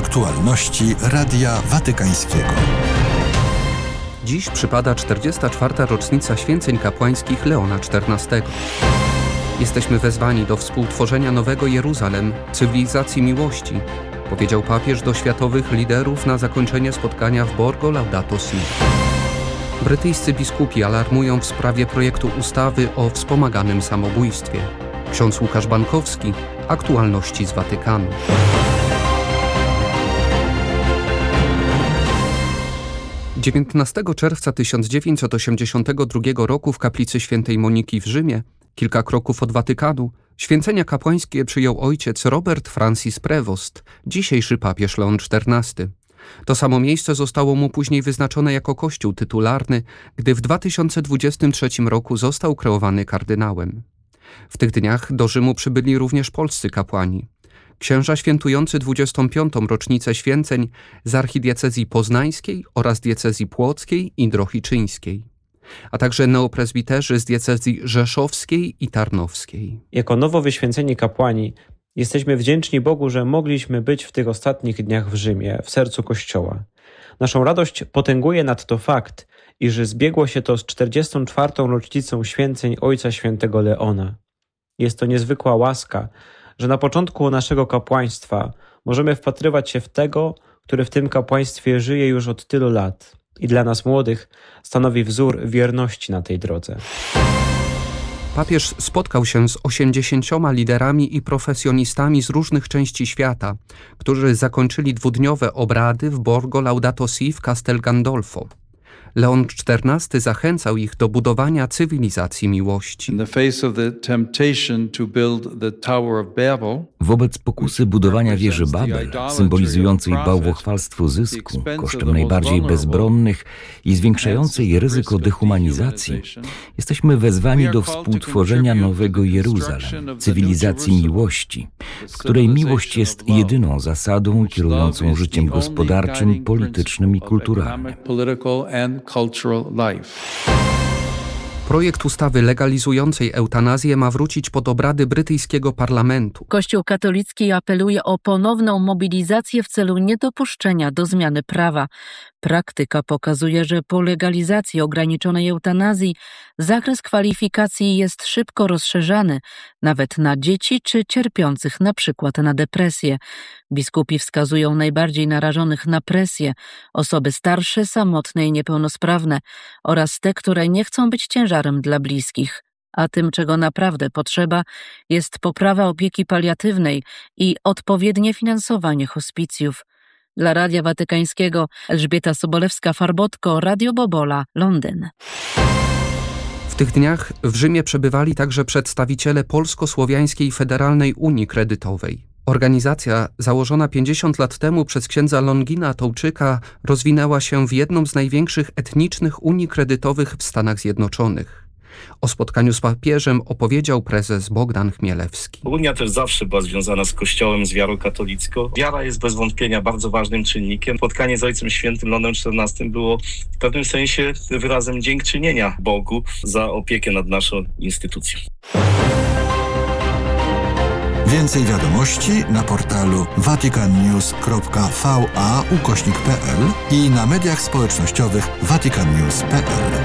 Aktualności Radia Watykańskiego. Dziś przypada 44. rocznica święceń kapłańskich Leona XIV. Jesteśmy wezwani do współtworzenia nowego Jeruzalem, cywilizacji miłości, powiedział papież do światowych liderów na zakończenie spotkania w Borgo Laudato Si. Brytyjscy biskupi alarmują w sprawie projektu ustawy o wspomaganym samobójstwie. Ksiądz Łukasz Bankowski, aktualności z Watykanu. - 19 czerwca 1982 roku w kaplicy świętej Moniki w Rzymie, kilka kroków od Watykanu, święcenia kapłańskie przyjął ojciec Robert Francis Prevost, dzisiejszy papież Leon XIV. To samo miejsce zostało mu później wyznaczone jako kościół tytularny, gdy w 2023 roku został kreowany kardynałem. W tych dniach do Rzymu przybyli również polscy kapłani. Księża świętujący 25. rocznicę święceń z archidiecezji poznańskiej oraz diecezji płockiej i drohiczyńskiej, a także neoprezbiterzy z diecezji rzeszowskiej i tarnowskiej. Jako nowo wyświęceni kapłani jesteśmy wdzięczni Bogu, że mogliśmy być w tych ostatnich dniach w Rzymie, w sercu Kościoła. Naszą radość potęguje nadto fakt, iż zbiegło się to z 44. rocznicą święceń Ojca Świętego Leona. Jest to niezwykła łaska, że na początku naszego kapłaństwa możemy wpatrywać się w tego, który w tym kapłaństwie żyje już od tylu lat i dla nas młodych stanowi wzór wierności na tej drodze. Papież spotkał się z 80 liderami i profesjonistami z różnych części świata, którzy zakończyli dwudniowe obrady w Borgo Laudato Si w Castel Gandolfo. Leon XIV zachęcał ich do budowania cywilizacji miłości. Wobec pokusy budowania wieży Babel, symbolizującej bałwochwalstwo zysku, kosztem najbardziej bezbronnych i zwiększającej ryzyko dehumanizacji, jesteśmy wezwani do współtworzenia nowego Jeruzalem, cywilizacji miłości, w której miłość jest jedyną zasadą kierującą życiem gospodarczym, politycznym i kulturalnym. Projekt ustawy legalizującej eutanazję ma wrócić pod obrady brytyjskiego parlamentu. Kościół katolicki apeluje o ponowną mobilizację w celu niedopuszczenia do zmiany prawa. Praktyka pokazuje, że po legalizacji ograniczonej eutanazji zakres kwalifikacji jest szybko rozszerzany, nawet na dzieci czy cierpiących na przykład na depresję. Biskupi wskazują najbardziej narażonych na presję, osoby starsze, samotne i niepełnosprawne oraz te, które nie chcą być ciężarem dla bliskich. A tym, czego naprawdę potrzeba, jest poprawa opieki paliatywnej i odpowiednie finansowanie hospicjów. Dla Radia Watykańskiego Elżbieta Sobolewska-Farbotko, Radio Bobola, Londyn. W tych dniach w Rzymie przebywali także przedstawiciele Polsko-Słowiańskiej Federalnej Unii Kredytowej. Organizacja założona 50 lat temu przez księdza Longina Tołczyka rozwinęła się w jedną z największych etnicznych unii kredytowych w Stanach Zjednoczonych. O spotkaniu z papieżem opowiedział prezes Bogdan Chmielewski. Unia też zawsze była związana z Kościołem, z wiarą katolicką. Wiara jest bez wątpienia bardzo ważnym czynnikiem. Spotkanie z Ojcem Świętym Leonem XIV było w pewnym sensie wyrazem dziękczynienia Bogu za opiekę nad naszą instytucją. Więcej wiadomości na portalu vaticannews.va/pl i na mediach społecznościowych vaticannews.pl.